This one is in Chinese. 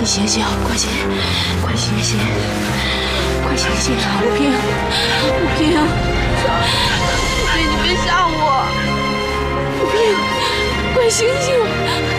你醒醒，快醒，快醒醒，快醒醒啊！吴平，吴平，吴平，你别吓我！吴平，快醒醒！